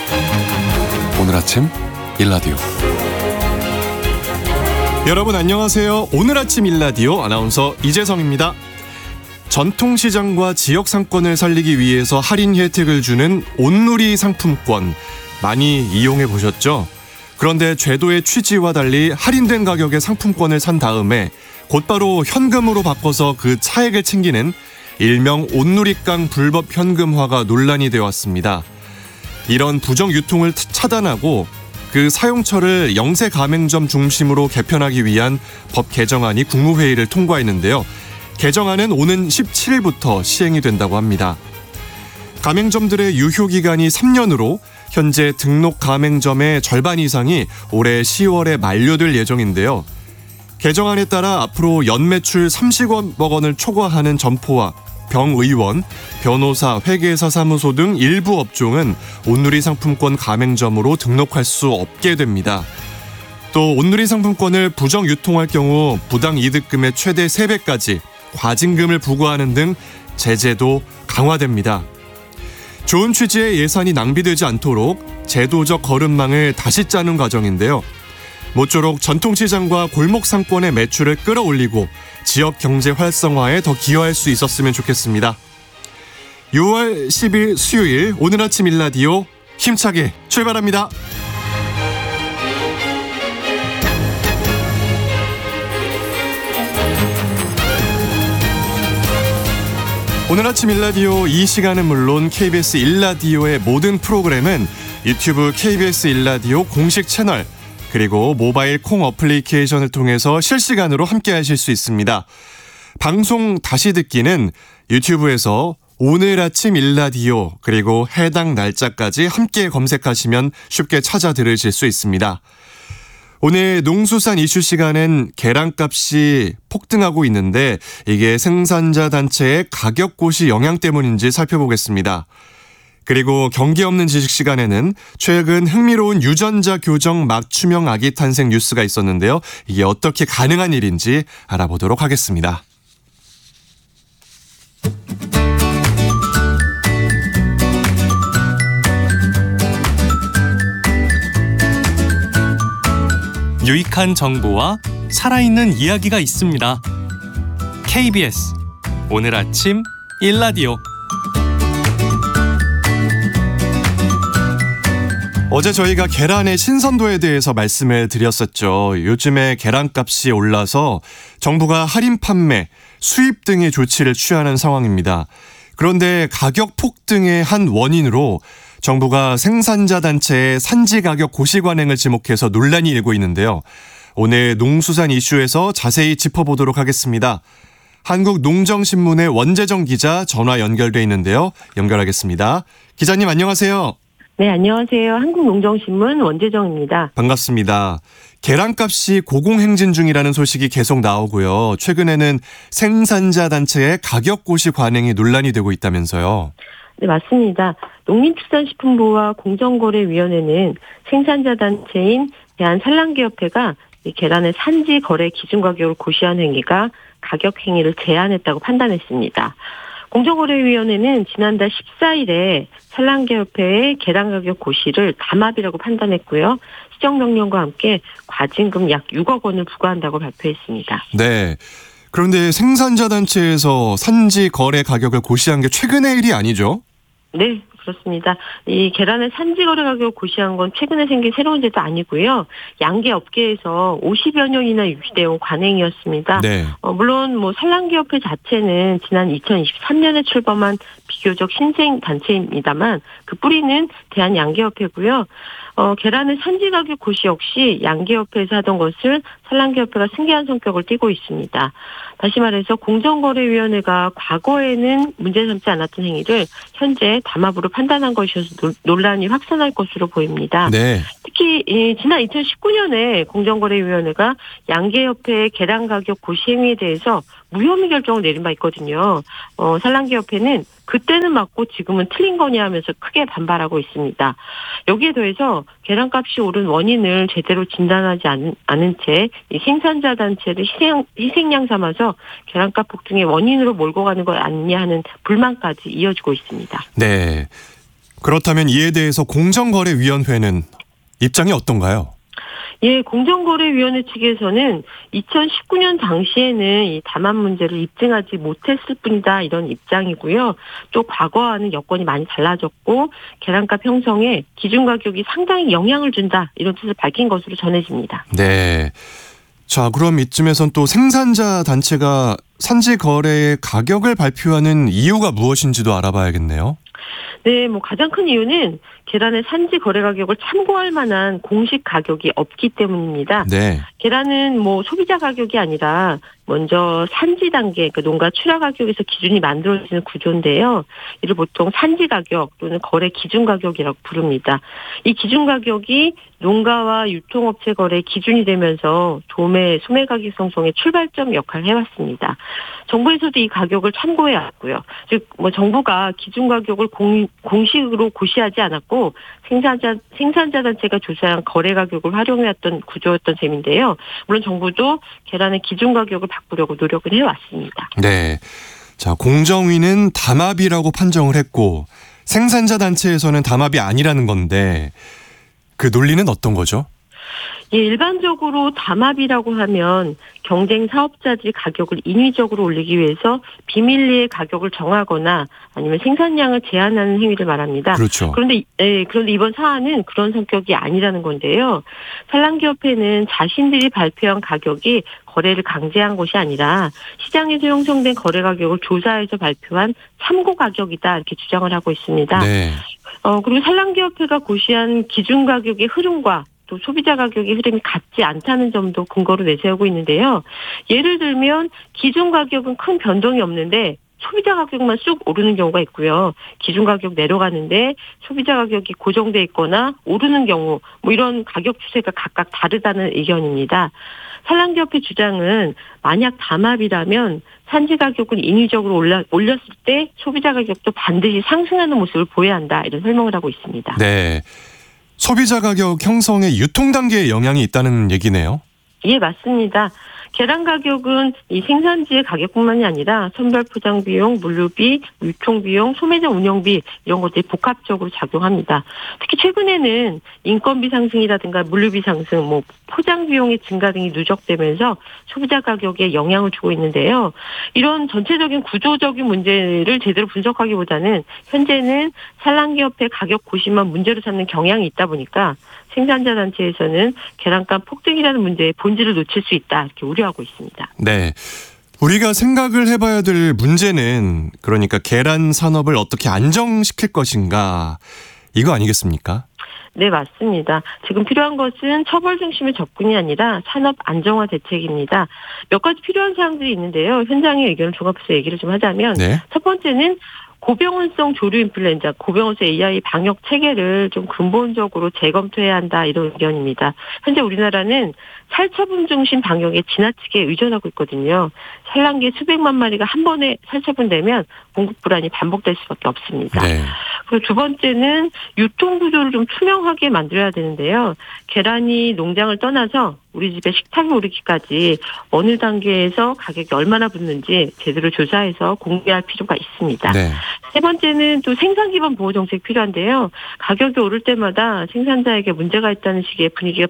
오늘 아침 일라디오. 여러분 안녕하세요. 오늘 아침 일라디오 아나운서 이재성입니다. 전통시장과 지역상권을 살리기 위해서 할인 혜택을 주는 온누리 상품권 많이 이용해 보셨죠? 그런데 제도의 취지와 달리 할인된 가격의 상품권을 산 다음에 곧바로 현금으로 바꿔서 그 차액을 챙기는 일명 온누리깡 불법 현금화가 논란이 되어 왔습니다. 이런 부정 유통을 차단하고 그 사용처를 영세 가맹점 중심으로 개편하기 위한 법 개정안이 국무회의를 통과했는데요. 개정안은 오는 17일부터 시행이 된다고 합니다. 가맹점들의 유효기간이 3년으로 현재 등록 가맹점의 절반 이상이 올해 10월에 만료될 예정인데요. 개정안에 따라 앞으로 연매출 30억 원을 초과하는 점포와 병의원, 변호사, 회계사 사무소 등 일부 업종은 온누리 상품권 가맹점으로 등록할 수 없게 됩니다. 또 온누리 상품권을 부정 유통할 경우 부당 이득금의 최대 3배까지 과징금을 부과하는 등 제재도 강화됩니다. 좋은 취지의 예산이 낭비되지 않도록 제도적 거름망을 다시 짜는 과정인데요. 모쪼록 전통시장과 골목 상권의 매출을 끌어올리고 지역 경제 활성화에 더 기여할 수 있었으면 좋겠습니다. 6월 10일 수요일 오늘 아침 일라디오 힘차게 출발합니다. 오늘 아침 일라디오 이 시간은 물론 KBS 일라디오의 모든 프로그램은 유튜브 KBS 일라디오 공식 채널 그리고 모바일 콩 어플리케이션을 통해서 실시간으로 함께 하실 수 있습니다. 방송 다시 듣기는 유튜브에서 오늘 아침 일라디오 그리고 해당 날짜까지 함께 검색하시면 쉽게 찾아 들으실 수 있습니다. 오늘 농수산 이슈 시간엔 계란값이 폭등하고 있는데 이게 생산자 단체의 가격 고시 영향 때문인지 살펴보겠습니다. 그리고 경계 없는 지식 시간에는 최근 흥미로운 유전자 교정 맞춤형 아기 탄생 뉴스가 있었는데요. 이게 어떻게 가능한 일인지 알아보도록 하겠습니다. 유익한 정보와 살아있는 이야기가 있습니다. KBS 오늘 아침 일라디오. 어제 저희가 계란의 신선도에 대해서 말씀을 드렸었죠. 요즘에 계란값이 올라서 정부가 할인 판매, 수입 등의 조치를 취하는 상황입니다. 그런데 가격 폭등의 한 원인으로 정부가 생산자 단체의 산지 가격 고시 관행을 지목해서 논란이 일고 있는데요. 오늘 농수산 이슈에서 자세히 짚어보도록 하겠습니다. 한국농정신문의 원재정 기자 전화 연결돼 있는데요. 연결하겠습니다. 기자님 안녕하세요. 네, 안녕하세요. 한국농정신문 원재정입니다. 반갑습니다. 계란값이 고공행진 중이라는 소식이 계속 나오고요. 최근에는 생산자 단체의 가격 고시 관행이 논란이 되고 있다면서요. 네, 맞습니다. 농림축산식품부와 공정거래위원회는 생산자 단체인 대한산란계협회가 계란의 산지 거래 기준 가격을 고시한 행위가 가격 행위를 제한했다고 판단했습니다. 공정거래위원회는 지난달 14일에 산란계협회의 계란 가격 고시를 담합이라고 판단했고요. 시정명령과 함께 과징금 약 6억 원을 부과한다고 발표했습니다. 네. 그런데 생산자 단체에서 산지 거래 가격을 고시한 게 최근의 일이 아니죠? 네, 그렇습니다. 이 계란의 산지 거래 가격을 고시한 건 최근에 생긴 새로운 제도 아니고요. 양계 업계에서 50여 년이나 유지되어 관행이었습니다. 네. 물론 산란계협회 자체는 지난 2023년에 출범한 비교적 신생 단체입니다만 그 뿌리는 대한양계협회고요. 계란의 산지 가격 고시 역시 양계협회에서 하던 것을 산란계협회가 승계한 성격을 띠고 있습니다. 다시 말해서 공정거래위원회가 과거에는 문제 삼지 않았던 행위를 현재 담합으로 판단한 것이어서 논란이 확산할 것으로 보입니다. 네. 특히 지난 2019년에 공정거래위원회가 양계협회의 계란 가격 고시 행위에 대해서 무혐의 결정을 내린 바 있거든요. 산란계협회는 그때는 맞고 지금은 틀린 거냐 하면서 크게 반발하고 있습니다. 여기에 더해서 계란값이 오른 원인을 제대로 진단하지 않은 채 이 생산자 단체를 희생양 삼아서 계란값 폭등의 원인으로 몰고 가는 거 아니냐 하는 불만까지 이어지고 있습니다. 네. 그렇다면 이에 대해서 공정거래위원회는 입장이 어떤가요? 예, 공정거래위원회 측에서는 2019년 당시에는 이 담합 문제를 입증하지 못했을 뿐이다 이런 입장이고요. 또 과거와는 여건이 많이 달라졌고 계란값 형성에 기준 가격이 상당히 영향을 준다 이런 뜻을 밝힌 것으로 전해집니다. 네. 자, 그럼 이쯤에선 또 생산자 단체가 산지 거래의 가격을 발표하는 이유가 무엇인지도 알아봐야겠네요. 네, 가장 큰 이유는 계란의 산지 거래 가격을 참고할 만한 공식 가격이 없기 때문입니다. 네. 계란은 소비자 가격이 아니라 먼저 산지 단계, 그러니까 농가 출하 가격에서 기준이 만들어지는 구조인데요. 이를 보통 산지 가격 또는 거래 기준 가격이라고 부릅니다. 이 기준 가격이 농가와 유통업체 거래 기준이 되면서 소매 가격 형성의 출발점 역할을 해왔습니다. 정부에서도 이 가격을 참고해 왔고요. 즉, 정부가 기준 가격을 공식으로 고시하지 않았고 생산자 단체가 조사한 거래 가격을 활용해왔던 구조였던 셈인데요. 물론 정부도 계란의 기준 가격을 바꾸려고 노력을 해왔습니다. 네. 자, 공정위는 담합이라고 판정을 했고 생산자 단체에서는 담합이 아니라는 건데 그 논리는 어떤 거죠? 예, 일반적으로 담합이라고 하면 경쟁 사업자들이 가격을 인위적으로 올리기 위해서 비밀리에 가격을 정하거나 아니면 생산량을 제한하는 행위를 말합니다. 그렇죠. 그런데 이번 사안은 그런 성격이 아니라는 건데요. 산란기업회는 자신들이 발표한 가격이 거래를 강제한 것이 아니라 시장에서 형성된 거래 가격을 조사해서 발표한 참고 가격이다 이렇게 주장을 하고 있습니다. 네. 그리고 산란기업회가 고시한 기준 가격의 흐름과 또 소비자 가격의 흐름이 같지 않다는 점도 근거로 내세우고 있는데요. 예를 들면 기준 가격은 큰 변동이 없는데 소비자 가격만 쑥 오르는 경우가 있고요. 기준 가격 내려가는데 소비자 가격이 고정돼 있거나 오르는 경우 이런 가격 추세가 각각 다르다는 의견입니다. 산란기업회 주장은 만약 담합이라면 산지 가격을 인위적으로 올렸을 때 소비자 가격도 반드시 상승하는 모습을 보여야 한다 이런 설명을 하고 있습니다. 네. 소비자 가격 형성에 유통 단계에 영향이 있다는 얘기네요. 예, 맞습니다. 계란 가격은 이 생산지의 가격뿐만이 아니라 선별 포장 비용, 물류비, 유통 비용, 소매점 운영비 이런 것들이 복합적으로 작용합니다. 특히 최근에는 인건비 상승이라든가 물류비 상승, 포장 비용의 증가 등이 누적되면서 소비자 가격에 영향을 주고 있는데요. 이런 전체적인 구조적인 문제를 제대로 분석하기보다는 현재는 산란기업회 가격 고시만 문제로 삼는 경향이 있다 보니까 생산자 단체에서는 계란값 폭등이라는 문제의 본질을 놓칠 수 있다 이렇게 우려하고 있습니다. 네. 우리가 생각을 해봐야 될 문제는 그러니까 계란 산업을 어떻게 안정시킬 것인가 이거 아니겠습니까? 네, 맞습니다. 지금 필요한 것은 처벌 중심의 접근이 아니라 산업 안정화 대책입니다. 몇 가지 필요한 사항들이 있는데요. 현장의 의견을 종합해서 얘기를 좀 하자면 네. 첫 번째는 고병원성 조류 인플루엔자, 고병원성 AI 방역 체계를 좀 근본적으로 재검토해야 한다 이런 의견입니다. 현재 우리나라는 살처분 중심 방역에 지나치게 의존하고 있거든요. 산란기 수백만 마리가 한 번에 살처분되면 공급 불안이 반복될 수밖에 없습니다. 네. 그리고 두 번째는 유통 구조를 좀 투명하게 만들어야 되는데요. 계란이 농장을 떠나서 우리 집에 식탁에 오르기까지 어느 단계에서 가격이 얼마나 붙는지 제대로 조사해서 공개할 필요가 있습니다. 네. 세 번째는 또 생산 기반 보호 정책이 필요한데요. 가격이 오를 때마다 생산자에게 문제가 있다는 식의 분위기가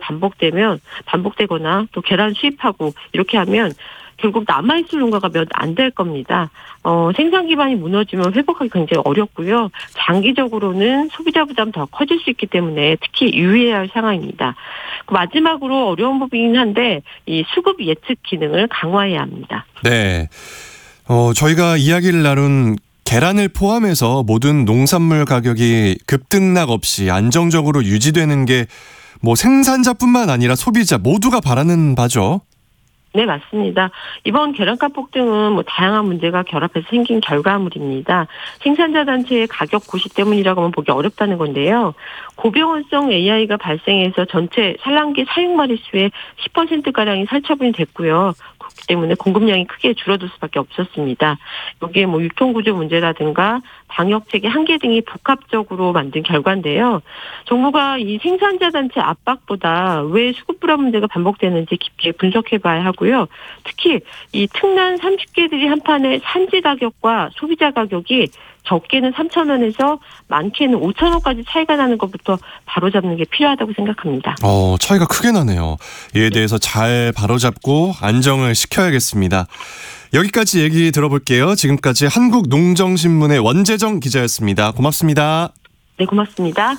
반복되거나 또 계란 수입하고 이렇게 하면 결국 남아있을 농가가 몇 안 될 겁니다. 생산 기반이 무너지면 회복하기 굉장히 어렵고요. 장기적으로는 소비자 부담 더 커질 수 있기 때문에 특히 유의해야 할 상황입니다. 마지막으로 어려운 부분이긴 한데 이 수급 예측 기능을 강화해야 합니다. 네. 저희가 이야기를 나눈 계란을 포함해서 모든 농산물 가격이 급등락 없이 안정적으로 유지되는 게 생산자뿐만 아니라 소비자 모두가 바라는 바죠. 네, 맞습니다. 이번 계란값 폭등은 다양한 문제가 결합해서 생긴 결과물입니다. 생산자 단체의 가격 고시 때문이라고 하면 보기 어렵다는 건데요. 고병원성 AI가 발생해서 전체 산란기 사육 마리수의 10%가량이 살처분이 됐고요. 그렇기 때문에 공급량이 크게 줄어들 수밖에 없었습니다. 여기에 유통구조 문제라든가 방역체계 한계 등이 복합적으로 만든 결과인데요. 정부가 이 생산자 단체 압박보다 왜 수급 불안 문제가 반복되는지 깊게 분석해봐야 하고요. 특히 이 특난 30개들이 한판에 산지 가격과 소비자 가격이 적게는 3,000원에서 많게는 5,000원까지 차이가 나는 것부터 바로잡는 게 필요하다고 생각합니다. 차이가 크게 나네요. 이에 대해서 잘 바로잡고 안정을 시켜야겠습니다. 여기까지 얘기 들어볼게요. 지금까지 한국농정신문의 원재정 기자였습니다. 고맙습니다. 네, 고맙습니다.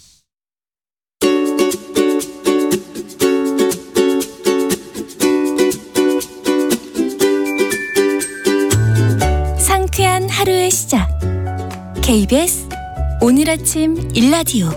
상쾌한 하루의 시작. KBS 오늘 아침 일라디오.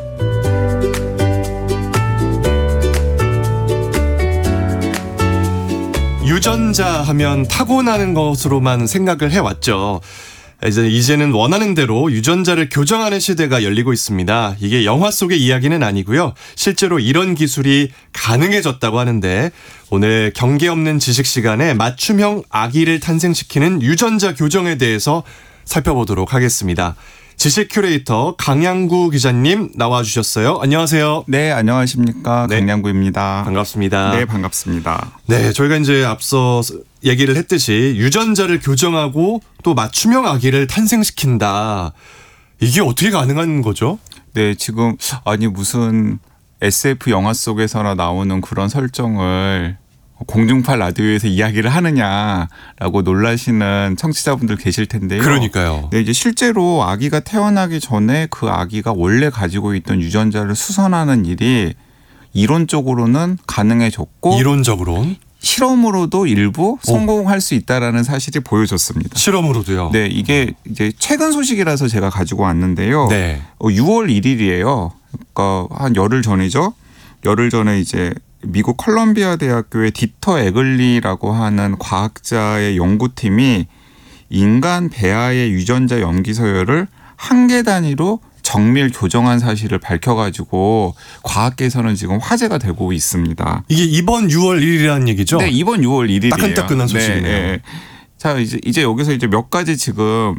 유전자 하면 타고나는 것으로만 생각을 해왔죠. 이제는 원하는 대로 유전자를 교정하는 시대가 열리고 있습니다. 이게 영화 속의 이야기는 아니고요. 실제로 이런 기술이 가능해졌다고 하는데 오늘 경계 없는 지식 시간에 맞춤형 아기를 탄생시키는 유전자 교정에 대해서 살펴보도록 하겠습니다. 지식 큐레이터 강양구 기자님 나와주셨어요. 안녕하세요. 네, 안녕하십니까. 네. 강양구입니다. 반갑습니다. 네, 반갑습니다. 네, 저희가 이제 앞서 얘기를 했듯이 유전자를 교정하고 또 맞춤형 아기를 탄생시킨다. 이게 어떻게 가능한 거죠? 네, 지금 무슨 SF 영화 속에서나 나오는 그런 설정을 공중파 라디오에서 이야기를 하느냐라고 놀라시는 청취자분들 계실 텐데요. 그러니까요. 네, 이제 실제로 아기가 태어나기 전에 그 아기가 원래 가지고 있던 유전자를 수선하는 일이 이론적으로는 가능해졌고 이론적으로는 실험으로도 일부 성공할 수 있다라는 사실이 보여졌습니다. 실험으로도요? 네, 이게 이제 최근 소식이라서 제가 가지고 왔는데요. 네. 6월 1일이에요. 그러니까 한 열흘 전이죠. 열흘 전에 이제 미국 컬럼비아 대학교의 디터 에글리라고 하는 과학자의 연구팀이 인간 배아의 유전자 염기 서열을 한계 단위로 정밀 교정한 사실을 밝혀가지고 과학계에서는 지금 화제가 되고 있습니다. 이게 이번 6월 1일이라는 얘기죠? 네, 이번 6월 1일이에요. 따끈따끈한 소식이네요. 네. 자, 이제 여기서 이제 몇 가지 지금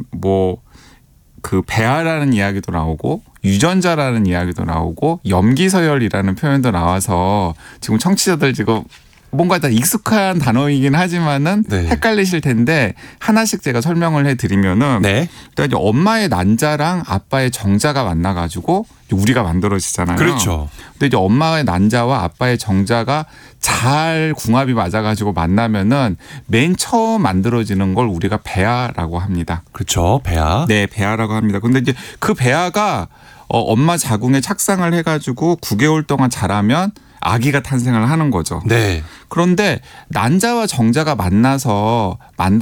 그 배아라는 이야기도 나오고 유전자라는 이야기도 나오고 염기서열이라는 표현도 나와서 지금 청취자들 지금 뭔가 다 익숙한 단어이긴 하지만은 네. 헷갈리실 텐데 하나씩 제가 설명을 해드리면은 네. 일단 이제 엄마의 난자랑 아빠의 정자가 만나가지고 우리가 만들어지잖아요. 그렇죠. 근데 이제 엄마의 난자와 아빠의 정자가 잘 궁합이 맞아가지고 만나면은 맨 처음 만들어지는 걸 우리가 배아라고 합니다. 그렇죠. 배아. 네, 배아라고 합니다. 근데 이제 그 배아가 엄마 자궁에 착상을 해가지고 9개월 동안 자라면 아기가 탄생을 하는 거죠. 네. 그런데 난자와 전자가 만나서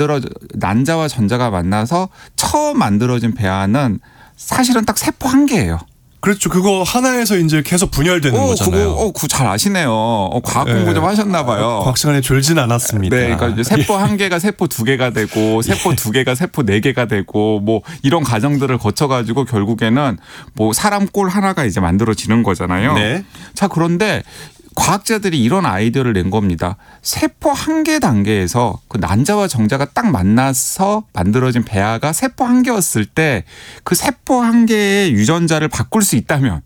처음 만들어진 배아는 사실은 딱 세포 한 개예요. 그렇죠. 그거 하나에서 이제 계속 분열되는 거잖아요. 그거 잘 아시네요. 과학 공부 좀 하셨나 봐요. 과학 시간에 졸진 않았습니다. 네, 그러니까 이제 세포 한 개가 세포 두 개가 되고 세포 두 개가 세포 네 개가 되고 뭐 이런 과정들을 거쳐가지고 결국에는 뭐 사람 꼴 하나가 이제 만들어지는 거잖아요. 네. 자, 그런데 과학자들이 이런 아이디어를 낸 겁니다. 세포 한 개 단계에서 그 난자와 정자가 딱 만나서 만들어진 배아가 세포 한 개였을 때 그 세포 한 개의 유전자를 바꿀 수 있다면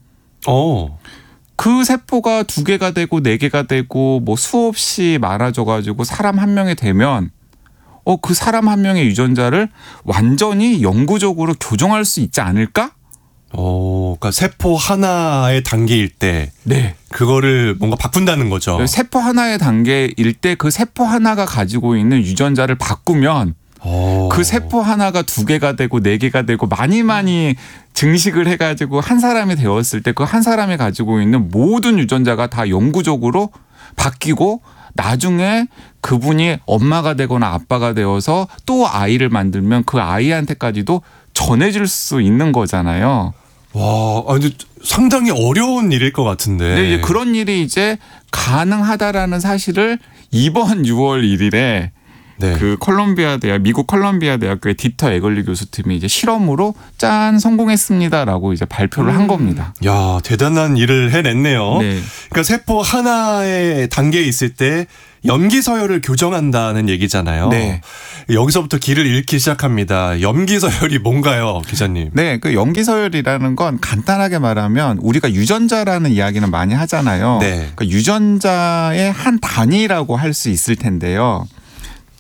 그 세포가 두 개가 되고 네 개가 되고 뭐 수없이 많아져가지고 사람 한 명이 되면 그 사람 한 명의 유전자를 완전히 영구적으로 교정할 수 있지 않을까? 그러니까 세포 하나의 단계일 때, 네, 그거를 뭔가 바꾼다는 거죠. 세포 하나의 단계일 때 그 세포 하나가 가지고 있는 유전자를 바꾸면 그 세포 하나가 두 개가 되고 네 개가 되고 많이 증식을 해가지고 한 사람이 되었을 때 그 한 사람이 가지고 있는 모든 유전자가 다 영구적으로 바뀌고 나중에 그분이 엄마가 되거나 아빠가 되어서 또 아이를 만들면 그 아이한테까지도 전해질 수 있는 거잖아요. 와, 근데 상당히 어려운 일일 것 같은데. 네, 이제 그런 일이 이제 가능하다라는 사실을 이번 6월 1일에 네. 미국 컬럼비아 대학교의 디터 에글리 교수팀이 이제 실험으로 성공했습니다라고 이제 발표를 한 겁니다. 야, 대단한 일을 해냈네요. 네. 그러니까 세포 하나의 단계에 있을 때 염기서열을 교정한다는 얘기잖아요. 네. 여기서부터 길을 잃기 시작합니다. 염기서열이 뭔가요, 기자님? 네, 그 염기서열이라는 건 간단하게 말하면 우리가 유전자라는 이야기는 많이 하잖아요. 네. 그러니까 유전자의 한 단위라고 할 수 있을 텐데요.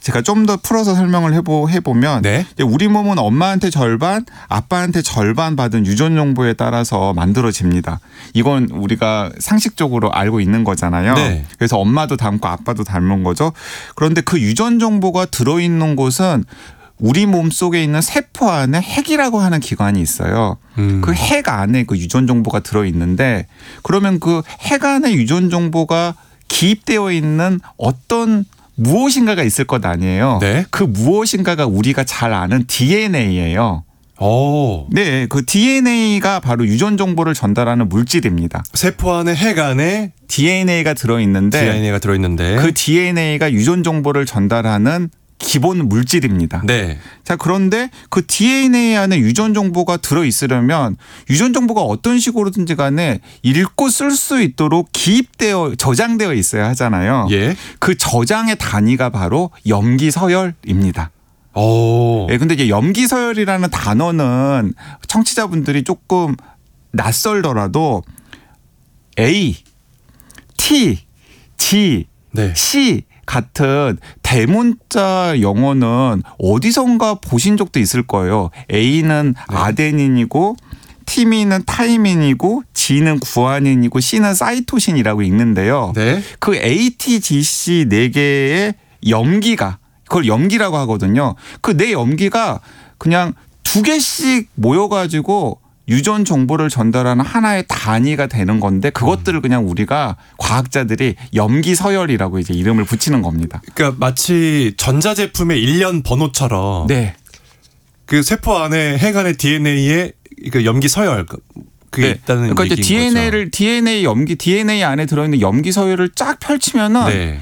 제가 좀 더 풀어서 설명을 해보면 네. 우리 몸은 엄마한테 절반, 아빠한테 절반 받은 유전 정보에 따라서 만들어집니다. 이건 우리가 상식적으로 알고 있는 거잖아요. 네. 그래서 엄마도 닮고 아빠도 닮은 거죠. 그런데 그 유전 정보가 들어있는 곳은 우리 몸 속에 있는 세포 안에 핵이라고 하는 기관이 있어요. 그 핵 안에 그 유전 정보가 들어있는데 그러면 그 핵 안에 유전 정보가 기입되어 있는 어떤 무엇인가가 있을 것 아니에요. 네. 그 무엇인가가 우리가 잘 아는 DNA예요. 오. 네, 그 DNA가 바로 유전 정보를 전달하는 물질입니다. 세포 안에 핵 안에 DNA가 들어있는데 DNA가 들어있는데 그 DNA가 유전 정보를 전달하는 기본 물질입니다. 네. 자, 그런데 그 DNA 안에 유전 정보가 들어있으려면 유전 정보가 어떤 식으로든지 간에 읽고 쓸 수 있도록 기입되어 저장되어 있어야 하잖아요. 예. 그 저장의 단위가 바로 염기서열입니다. 오. 예, 근데 이제 염기서열이라는 단어는 청취자분들이 조금 낯설더라도 A, T, G, 네. C 같은 대문자 영어는 어디선가 보신 적도 있을 거예요. A는 아데닌이고 티민은 타이민이고 G는 구아닌이고 C는 사이토신이라고 읽는데요. 네. 그 ATGC 4개의 염기가 그걸 염기라고 하거든요. 그 네 염기가 그냥 2개씩 모여가지고 유전 정보를 전달하는 하나의 단위가 되는 건데 그것들을 그냥 우리가 과학자들이 염기서열이라고 이제 이름을 붙이는 겁니다. 그러니까 마치 전자제품의 일련 번호처럼 네. 그 세포 안에 핵 안에 DNA에 그 염기 서열 그게 있다는 그러니까 이제 얘기인 거죠. DNA 안에 들어있는 염기 서열을 쫙 펼치면은 네.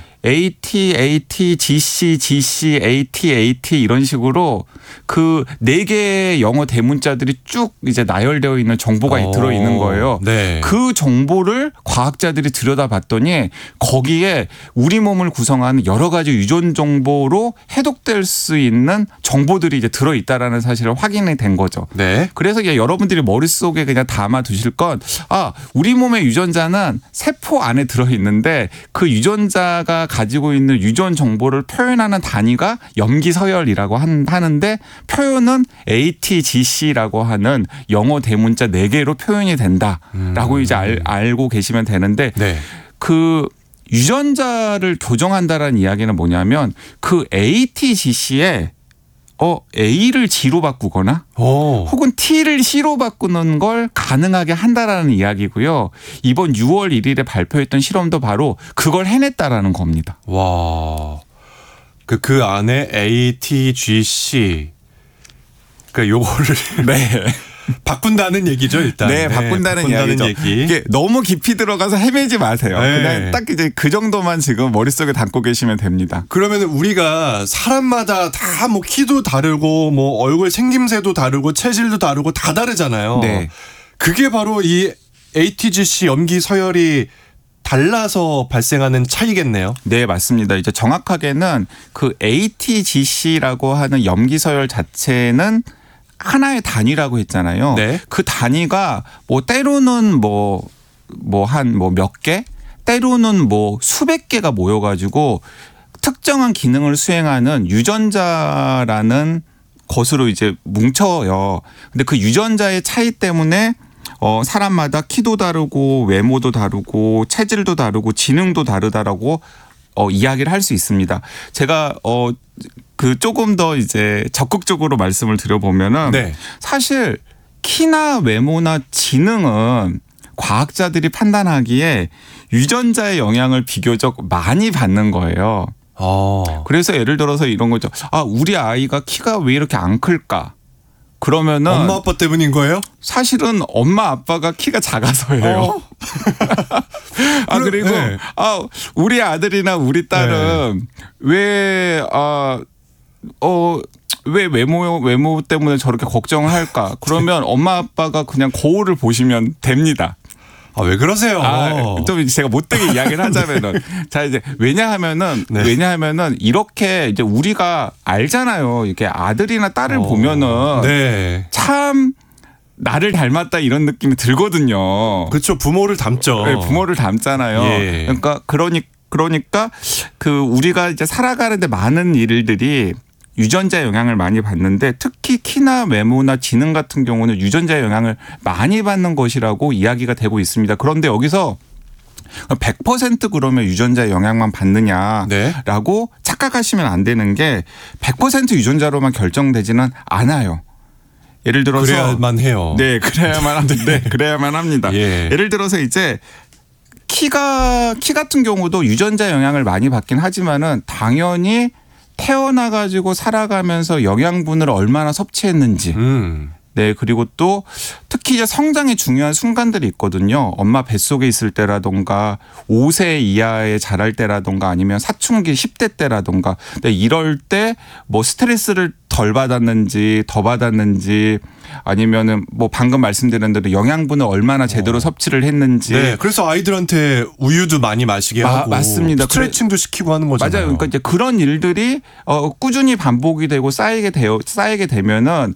AT, GC, AT 이런 식으로 그 4개의 영어 대문자들이 쭉 이제 나열되어 있는 정보가 들어있는 거예요. 네. 그 정보를 과학자들이 들여다봤더니 거기에 우리 몸을 구성하는 여러 가지 유전 정보로 해독될 수 있는 정보들이 이제 들어있다라는 사실을 확인이 된 거죠. 네. 그래서 이제 여러분들이 머릿속에 그냥 담아 두실 건 우리 몸의 유전자는 세포 안에 들어있는데 그 유전자가 가지고 있는 유전 정보를 표현하는 단위가 염기서열이라고 하는데 표현은 ATGC라고 하는 영어 대문자 4개로 표현이 된다라고 이제 알고 계시면 되는데 네. 그 유전자를 교정한다라는 이야기는 뭐냐면 그 ATGC에 A를 G로 바꾸거나 혹은 T를 C로 바꾸는 걸 가능하게 한다라는 이야기고요. 이번 6월 1일에 발표했던 실험도 바로 그걸 해냈다라는 겁니다. 와. 그 안에 ATGC 요거를 네. 바꾼다는 얘기죠, 일단. 네, 바꾼다는 이야기죠. 이게 너무 깊이 들어가서 헤매지 마세요. 네. 그냥 딱 이제 그 정도만 지금 머릿속에 담고 계시면 됩니다. 그러면 우리가 사람마다 다 뭐 키도 다르고 뭐 얼굴 생김새도 다르고 체질도 다르고 다 다르잖아요. 네. 그게 바로 이 ATGC 염기 서열이 달라서 발생하는 차이겠네요. 네, 맞습니다. 이제 정확하게는 그 ATGC라고 하는 염기서열 자체는 하나의 단위라고 했잖아요. 네. 그 단위가 뭐 때로는 한 몇 개, 때로는 뭐 수백 개가 모여가지고 특정한 기능을 수행하는 유전자라는 것으로 이제 뭉쳐요. 근데 그 유전자의 차이 때문에 사람마다 키도 다르고 외모도 다르고 체질도 다르고 지능도 다르다라고 이야기를 할 수 있습니다. 제가 그 조금 더 이제 적극적으로 말씀을 드려보면은 네. 사실 키나 외모나 지능은 과학자들이 판단하기에 유전자의 영향을 비교적 많이 받는 거예요. 그래서 예를 들어서 이런 거죠. 우리 아이가 키가 왜 이렇게 안 클까? 그러면은 엄마 아빠 때문인 거예요? 사실은 엄마 아빠가 키가 작아서예요. 그리고 네. 우리 아들이나 우리 딸은 왜 외모 때문에 저렇게 걱정을 할까? 그러면 엄마 아빠가 그냥 거울을 보시면 됩니다. 왜 그러세요? 좀 제가 못되게 이야기를 하자면은 자 이제 왜냐하면은 이렇게 이제 우리가 알잖아요. 이렇게 아들이나 딸을 보면은 네. 참 나를 닮았다 이런 느낌이 들거든요. 그렇죠. 부모를 닮죠. 네, 부모를 닮잖아요. 예. 그러니까 그러니까 우리가 이제 살아가는데 많은 일들이 유전자 영향을 많이 받는데 특히 키나 외모나 지능 같은 경우는 유전자 영향을 많이 받는 것이라고 이야기가 되고 있습니다. 그런데 여기서 100% 그러면 유전자 영향만 받느냐라고 네. 착각하시면 안 되는 게 100% 유전자로만 결정되지는 않아요. 예를 들어서 그래야만 해요. 네, 그래야만 합니다. 네, 그래야만 합니다. 예. 예를 들어서 이제 키 같은 경우도 유전자 영향을 많이 받긴 하지만은 당연히 태어나가지고 살아가면서 영양분을 얼마나 섭취했는지. 네, 그리고 또 특히 이제 성장의 중요한 순간들이 있거든요. 엄마 뱃속에 있을 때라던가 5세 이하에 자랄 때라던가 아니면 사춘기 10대 때라던가. 네, 이럴 때 뭐 스트레스를 덜 받았는지 더 받았는지 아니면은 뭐 방금 말씀드린 대로 영양분을 얼마나 제대로 섭취를 했는지. 네, 그래서 아이들한테 우유도 많이 마시게 하고 맞습니다. 스트레칭도 시키고 하는 거잖아요. 맞아요. 그러니까 이제 그런 일들이 꾸준히 반복이 되고 쌓이게 되면은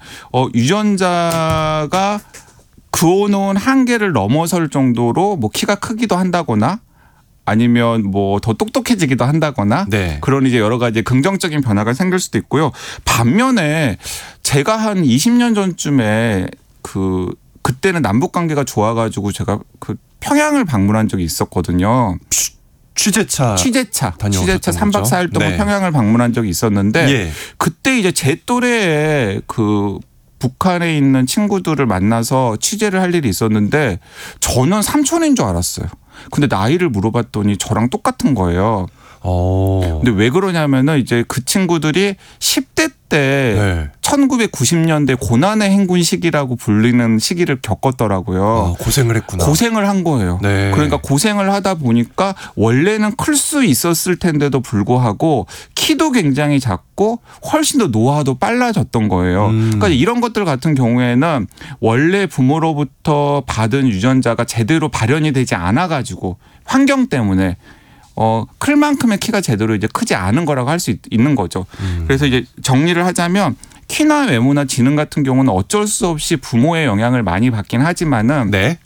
유전자가 그어놓은 한계를 넘어설 정도로 뭐 키가 크기도 한다거나 아니면 뭐 더 똑똑해지기도 한다거나 네. 그런 이제 여러 가지 긍정적인 변화가 생길 수도 있고요. 반면에 제가 한 20년 전쯤에 그때는 남북 관계가 좋아가지고 제가 평양을 방문한 적이 있었거든요. 취재차 다녀오셨던 3박 거죠? 4일 동안 네. 평양을 방문한 적이 있었는데 예. 그때 이제 제 또래의 북한에 있는 친구들을 만나서 취재를 할 일이 있었는데 저는 삼촌인 줄 알았어요. 근데 나이를 물어봤더니 저랑 똑같은 거예요. 근데 왜 그러냐면은 이제 그 친구들이 10대 때 네. 1990년대 고난의 행군 시기라고 불리는 시기를 겪었더라고요. 고생을 했구나. 고생을 한 거예요. 네. 그러니까 고생을 하다 보니까 원래는 클 수 있었을 텐데도 불구하고 키도 굉장히 작고 훨씬 더 노화도 빨라졌던 거예요. 그러니까 이런 것들 같은 경우에는 원래 부모로부터 받은 유전자가 제대로 발현이 되지 않아 가지고 환경 때문에 클 만큼의 키가 제대로 이제 크지 않은 거라고 할 수 있는 거죠. 그래서 이제 정리를 하자면 키나 외모나 지능 같은 경우는 어쩔 수 없이 부모의 영향을 많이 받긴 하지만은 네.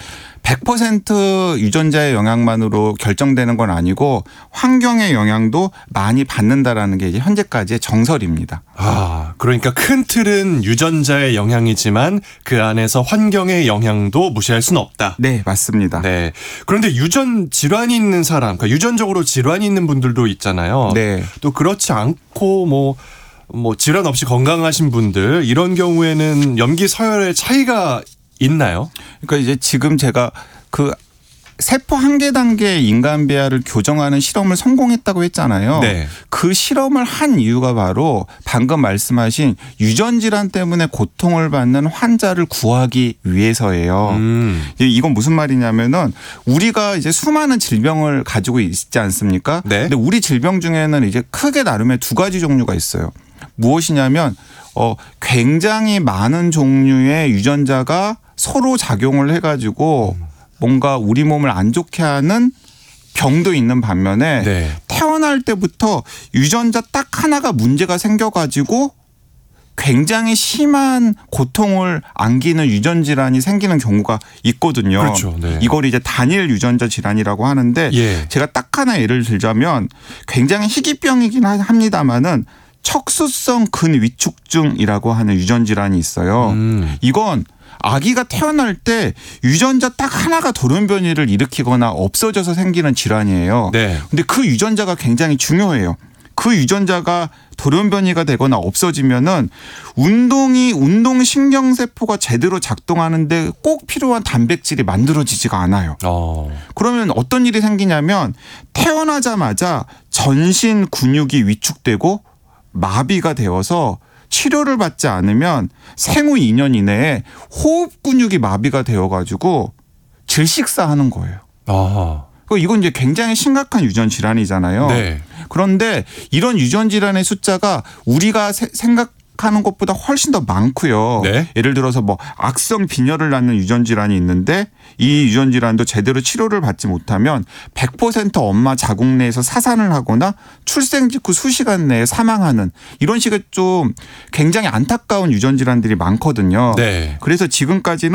100% 유전자의 영향만으로 결정되는 건 아니고 환경의 영향도 많이 받는다라는 게 이제 현재까지의 정설입니다. 그러니까 큰 틀은 유전자의 영향이지만 그 안에서 환경의 영향도 무시할 수는 없다. 네, 맞습니다. 네. 그런데 유전 질환이 있는 사람, 그러니까 유전적으로 질환이 있는 분들도 있잖아요. 네. 또 그렇지 않고 뭐 질환 없이 건강하신 분들 이런 경우에는 염기 서열의 차이가 있나요? 그러니까 이제 지금 제가 세포 한 개 단계의 인간 배아를 교정하는 실험을 성공했다고 했잖아요. 네. 그 실험을 한 이유가 바로 방금 말씀하신 유전 질환 때문에 고통을 받는 환자를 구하기 위해서예요. 이건 무슨 말이냐면은 우리가 이제 수많은 질병을 가지고 있지 않습니까? 네. 근데 우리 질병 중에는 이제 크게 나름의 두 가지 종류가 있어요. 무엇이냐면 굉장히 많은 종류의 유전자가 서로 작용을 해가지고 뭔가 우리 몸을 안 좋게 하는 병도 있는 반면에 네. 태어날 때부터 유전자 딱 하나가 문제가 생겨가지고 굉장히 심한 고통을 안기는 유전 질환이 생기는 경우가 있거든요. 그렇죠. 네. 이걸 이제 단일 유전자 질환이라고 하는데 예. 제가 딱 하나 예를 들자면 굉장히 희귀병이긴 합니다만은 척수성 근위축증이라고 하는 유전 질환이 있어요. 이건 아기가 태어날 때 유전자 딱 하나가 돌연변이를 일으키거나 없어져서 생기는 질환이에요. 네. 근데 그 유전자가 굉장히 중요해요. 그 유전자가 돌연변이가 되거나 없어지면은 운동신경세포가 제대로 작동하는데 꼭 필요한 단백질이 만들어지지가 않아요. 그러면 어떤 일이 생기냐면 태어나자마자 전신 근육이 위축되고 마비가 되어서 치료를 받지 않으면 생후 2년 이내에 호흡 근육이 마비가 되어가지고 질식사하는 거예요. 이건 이제 굉장히 심각한 유전 질환이잖아요. 네. 그런데 이런 유전 질환의 숫자가 우리가 생각하는 것보다 훨씬 더 많고요. 네. 예를 들어서 뭐 악성 빈혈을 낳는 유전 질환이 있는데 이 유전 질환도 제대로 치료를 받지 못하면 100% 엄마 자궁 내에서 사산을 하거나 출생 직후 수시간 내에 사망하는 이런 식의 좀 굉장히 안타까운 유전 질환들이 많거든요. 네. 그래서 지금까지는